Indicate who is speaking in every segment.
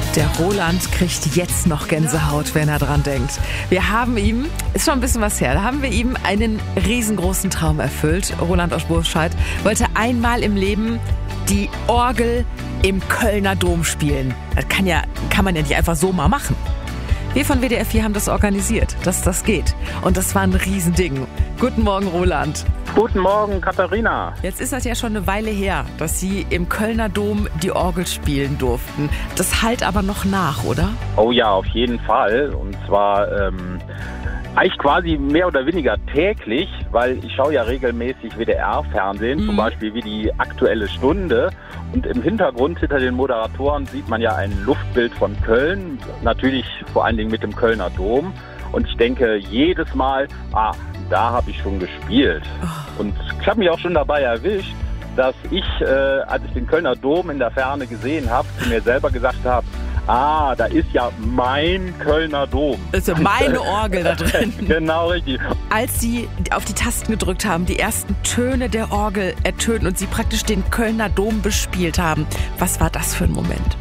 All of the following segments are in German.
Speaker 1: Der Roland kriegt jetzt noch Gänsehaut, wenn er dran denkt. Wir haben ihm, ist schon ein bisschen was her, da haben wir ihm einen riesengroßen Traum erfüllt. Roland aus Burscheid wollte einmal im Leben die Orgel im Kölner Dom spielen. Das kann man ja nicht einfach so mal machen. Wir von WDR 4 haben das organisiert, dass das geht. Und das war ein Riesending. Guten Morgen, Roland.
Speaker 2: Guten Morgen, Katharina.
Speaker 1: Jetzt ist das ja schon eine Weile her, dass Sie im Kölner Dom die Orgel spielen durften. Das hallt aber noch nach, oder?
Speaker 2: Oh ja, auf jeden Fall. Und zwar eigentlich quasi mehr oder weniger täglich, weil ich schaue ja regelmäßig WDR-Fernsehen, zum Beispiel wie die Aktuelle Stunde. Und im Hintergrund hinter den Moderatoren sieht man ja ein Luftbild von Köln, natürlich vor allen Dingen mit dem Kölner Dom. Und ich denke jedes Mal, da habe ich schon gespielt. Und ich habe mich auch schon dabei erwischt, dass ich, als ich den Kölner Dom in der Ferne gesehen habe, zu mir selber gesagt habe, da ist ja mein Kölner Dom.
Speaker 1: Das ist ja meine Orgel da drin.
Speaker 2: Genau, richtig.
Speaker 1: Als Sie auf die Tasten gedrückt haben, die ersten Töne der Orgel ertönten und Sie praktisch den Kölner Dom bespielt haben, was war das für ein Moment?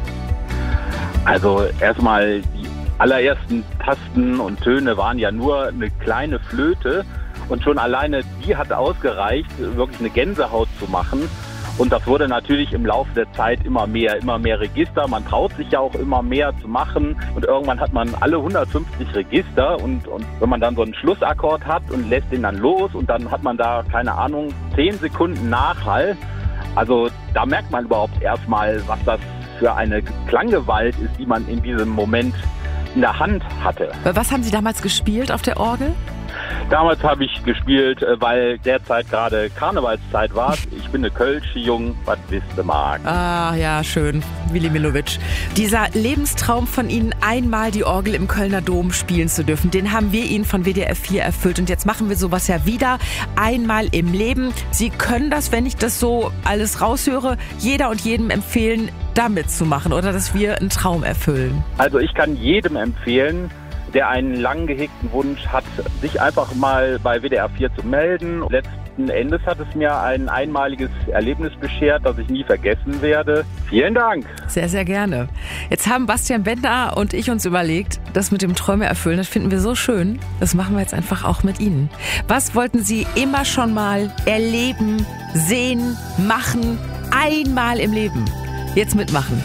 Speaker 2: Also erstmal die allerersten Tasten und Töne waren ja nur eine kleine Flöte und schon alleine die hat ausgereicht, wirklich eine Gänsehaut zu machen. Und das wurde natürlich im Laufe der Zeit immer mehr Register. Man traut sich ja auch immer mehr zu machen und irgendwann hat man alle 150 Register und wenn man dann so einen Schlussakkord hat und lässt den dann los und dann hat man da, keine Ahnung, 10 Sekunden Nachhall. Also da merkt man überhaupt erstmal, was das für eine Klanggewalt ist, die man in diesem Moment in der Hand hatte.
Speaker 1: Was haben Sie damals gespielt auf der Orgel?
Speaker 2: Damals habe ich gespielt, weil derzeit gerade Karnevalszeit war. Ich bin eine Kölsche Jung, was wisst du mag.
Speaker 1: Ah ja, schön. Willi Milowitsch. Dieser Lebenstraum von Ihnen, einmal die Orgel im Kölner Dom spielen zu dürfen, den haben wir Ihnen von WDR 4 erfüllt. Und jetzt machen wir sowas ja wieder einmal im Leben. Sie können das, wenn ich das so alles raushöre, jeder und jedem empfehlen, da mitzumachen oder dass wir einen Traum erfüllen.
Speaker 2: Also ich kann jedem empfehlen, der einen lang gehegten Wunsch hat, sich einfach mal bei WDR 4 zu melden. Letzten Endes hat es mir ein einmaliges Erlebnis beschert, das ich nie vergessen werde. Vielen Dank.
Speaker 1: Sehr, sehr gerne. Jetzt haben Bastian Bender und ich uns überlegt, das mit dem Träume erfüllen, das finden wir so schön. Das machen wir jetzt einfach auch mit Ihnen. Was wollten Sie immer schon mal erleben, sehen, machen, einmal im Leben? Jetzt mitmachen.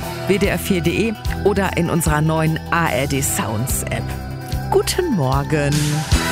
Speaker 1: WDR4.de oder in unserer neuen ARD Sounds App. Guten Morgen.